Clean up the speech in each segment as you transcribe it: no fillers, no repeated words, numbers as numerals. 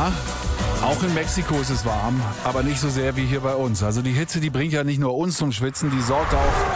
Ja, auch in Mexiko ist es warm, aber nicht so sehr wie hier bei uns. Also die Hitze, die bringt ja nicht nur uns zum Schwitzen, die sorgt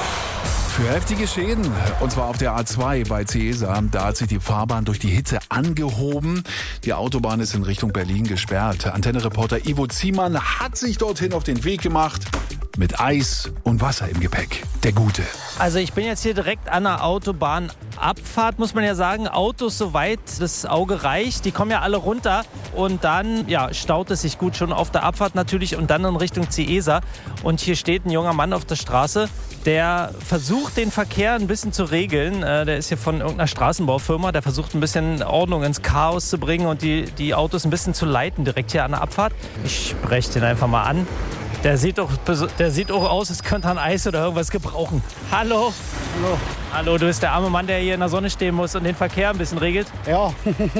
auch für heftige Schäden. Und zwar auf der A2 bei Cieza. Da hat sich die Fahrbahn durch die Hitze angehoben. Die Autobahn ist in Richtung Berlin gesperrt. Antenne-Reporter Ivo Ziemann hat sich dorthin auf den Weg gemacht. Mit Eis und Wasser im Gepäck. Der Gute. Also ich bin jetzt hier direkt an der Autobahnabfahrt, muss man ja sagen. Autos, soweit das Auge reicht, die kommen ja alle runter. Und dann staut es sich gut schon auf der Abfahrt natürlich und dann in Richtung Cieza. Und hier steht ein junger Mann auf der Straße, der versucht, den Verkehr ein bisschen zu regeln. Der ist hier von irgendeiner Straßenbaufirma. Der versucht, ein bisschen Ordnung ins Chaos zu bringen und die Autos ein bisschen zu leiten, direkt hier an der Abfahrt. Ich spreche den einfach mal an. Der sieht auch aus, als könnte er ein Eis oder irgendwas gebrauchen. Hallo. Hallo. Hallo, du bist der arme Mann, der hier in der Sonne stehen muss und den Verkehr ein bisschen regelt? Ja.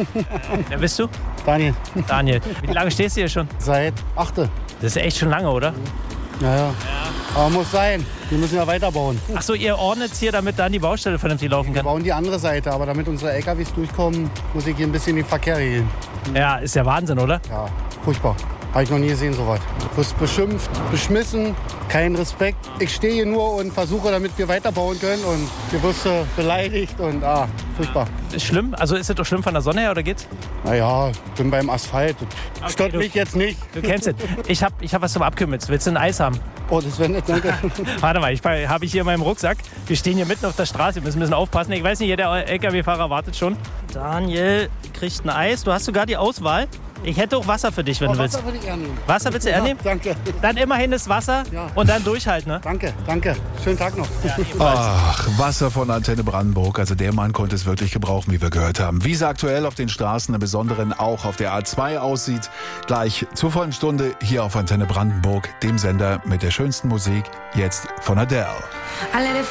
Wer bist du? Daniel. Daniel. Wie lange stehst du hier schon? Seit 8. Das ist echt schon lange, oder? Ja. Aber muss sein. Wir müssen ja weiterbauen. Ach so, ihr ordnet hier, damit dann die Baustelle vernünftig laufen Wir kann? bauen die andere Seite, aber damit unsere LKWs durchkommen, muss ich hier ein bisschen den Verkehr regeln. Ja, ist ja Wahnsinn, oder? Ja, furchtbar. Habe ich noch nie gesehen, sowas. Du wirst beschimpft, beschmissen, kein Respekt. Ich stehe hier nur und versuche, damit wir weiterbauen können. Und hier wirst du beleidigt und furchtbar. Ist schlimm? Also ist es doch schlimm von der Sonne her, oder geht's? Naja, bin beim Asphalt. Das stört mich jetzt nicht. Du kennst es. Ich hab was zum Abkühlen. Willst du ein Eis haben? Oh, das wäre nett, danke. Warte mal, habe ich hier in meinem Rucksack. Wir stehen hier mitten auf der Straße, wir müssen ein bisschen aufpassen. Ich weiß nicht, der LKW-Fahrer wartet schon. Daniel kriegt ein Eis. Du hast sogar die Auswahl. Ich hätte auch Wasser für dich, wenn du willst. Wasser würde ich eher nehmen. Wasser willst du eher nehmen? Danke. Dann immerhin das Wasser und dann durchhalten, ne? Danke. Schönen Tag noch. Ja, ebenfalls. Ach, Wasser von Antenne Brandenburg. Also der Mann konnte es wirklich gebrauchen, wie wir gehört haben. Wie es aktuell auf den Straßen, im Besonderen auch auf der A2 aussieht. Gleich zur vollen Stunde hier auf Antenne Brandenburg, dem Sender mit der schönsten Musik, jetzt von Adele.